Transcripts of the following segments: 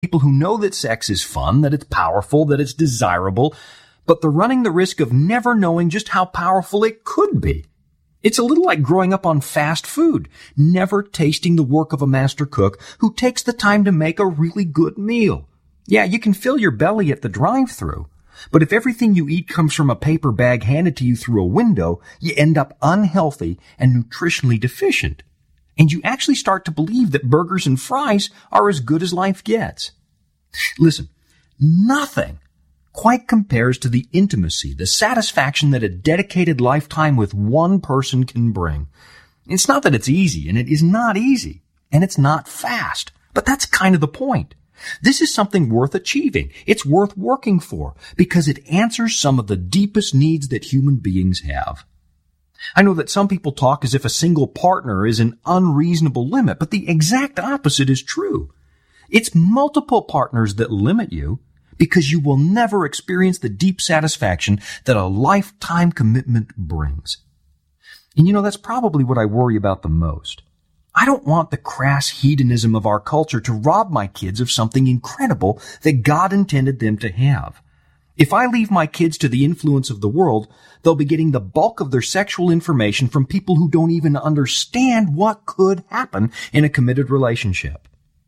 People who know that sex is fun, that it's powerful, that it's desirable, but they're running the risk of never knowing just how powerful it could be. It's a little like growing up on fast food, never tasting the work of a master cook who takes the time to make a really good meal. Yeah, you can fill your belly at the drive-thru, but if everything you eat comes from a paper bag handed to you through a window, you end up unhealthy and nutritionally deficient. And you actually start to believe that burgers and fries are as good as life gets. Listen, nothing quite compares to the intimacy, the satisfaction that a dedicated lifetime with one person can bring. It's not that it's easy, and it is not easy, and it's not fast, but that's kind of the point. This is something worth achieving. It's worth working for because it answers some of the deepest needs that human beings have. I know that some people talk as if a single partner is an unreasonable limit, but the exact opposite is true. It's multiple partners that limit you because you will never experience the deep satisfaction that a lifetime commitment brings. And that's probably what I worry about the most. I don't want the crass hedonism of our culture to rob my kids of something incredible that God intended them to have. If I leave my kids to the influence of the world, they'll be getting the bulk of their sexual information from people who don't even understand what could happen in a committed relationship.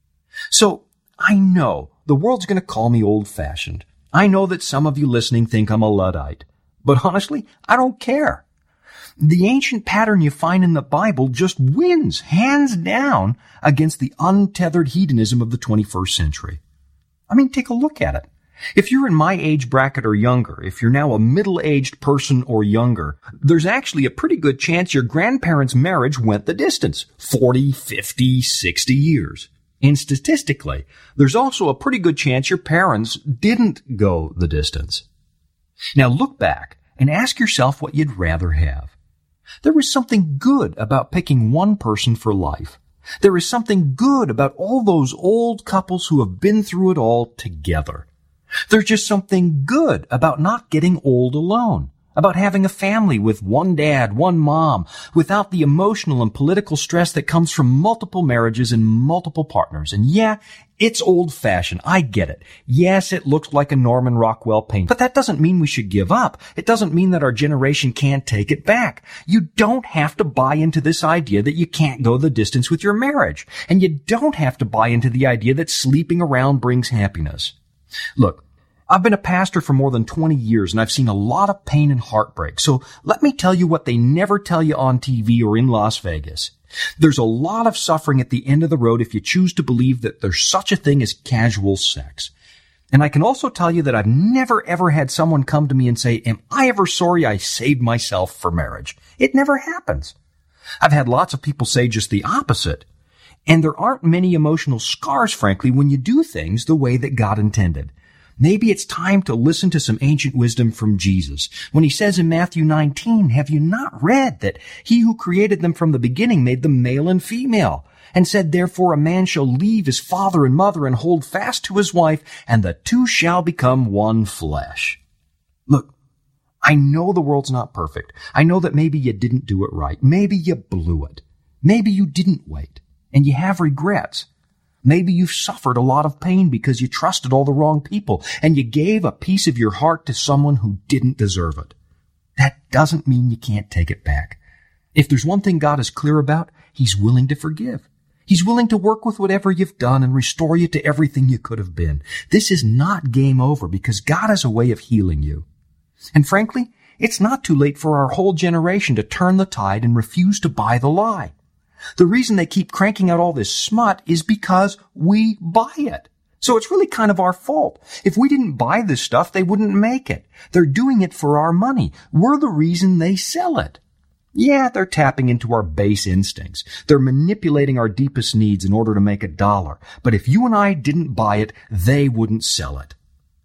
So, I know the world's going to call me old-fashioned. I know that some of you listening think I'm a Luddite. But honestly, I don't care. The ancient pattern you find in the Bible just wins, hands down, against the untethered hedonism of the 21st century. I mean, take a look at it. If you're in my age bracket or younger, if you're now a middle-aged person or younger, there's actually a pretty good chance your grandparents' marriage went the distance, 40, 50, 60 years. And statistically, there's also a pretty good chance your parents didn't go the distance. Now look back and ask yourself what you'd rather have. There is something good about picking one person for life. There is something good about all those old couples who have been through it all together. There's just something good about not getting old alone, about having a family with one dad, one mom, without the emotional and political stress that comes from multiple marriages and multiple partners. And yeah, it's old-fashioned. I get it. Yes, it looks like a Norman Rockwell painting, but that doesn't mean we should give up. It doesn't mean that our generation can't take it back. You don't have to buy into this idea that you can't go the distance with your marriage. And you don't have to buy into the idea that sleeping around brings happiness. Look, I've been a pastor for more than 20 years, and I've seen a lot of pain and heartbreak. So let me tell you what they never tell you on TV or in Las Vegas. There's a lot of suffering at the end of the road if you choose to believe that there's such a thing as casual sex. And I can also tell you that I've never ever had someone come to me and say, am I ever sorry I saved myself for marriage? It never happens. I've had lots of people say just the opposite. And there aren't many emotional scars, frankly, when you do things the way that God intended. Maybe it's time to listen to some ancient wisdom from Jesus when he says in Matthew 19, have you not read that he who created them from the beginning made them male and female, and said, therefore a man shall leave his father and mother and hold fast to his wife, and the two shall become one flesh. Look, I know the world's not perfect. I know that maybe you didn't do it right. Maybe you blew it. Maybe you didn't wait, and you have regrets. Maybe you've suffered a lot of pain because you trusted all the wrong people and you gave a piece of your heart to someone who didn't deserve it. That doesn't mean you can't take it back. If there's one thing God is clear about, he's willing to forgive. He's willing to work with whatever you've done and restore you to everything you could have been. This is not game over because God has a way of healing you. And frankly, it's not too late for our whole generation to turn the tide and refuse to buy the lie. The reason they keep cranking out all this smut is because we buy it. So it's really kind of our fault. If we didn't buy this stuff, they wouldn't make it. They're doing it for our money. We're the reason they sell it. Yeah, they're tapping into our base instincts. They're manipulating our deepest needs in order to make a dollar. But if you and I didn't buy it, they wouldn't sell it.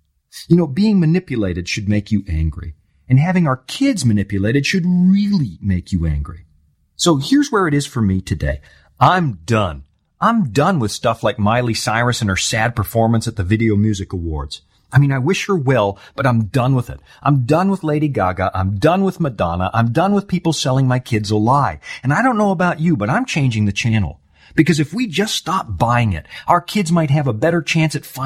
Being manipulated should make you angry. And having our kids manipulated should really make you angry. So here's where it is for me today. I'm done. I'm done with stuff like Miley Cyrus and her sad performance at the Video Music Awards. I mean, I wish her well, but I'm done with it. I'm done with Lady Gaga. I'm done with Madonna. I'm done with people selling my kids a lie. And I don't know about you, but I'm changing the channel. Because if we just stop buying it, our kids might have a better chance at finding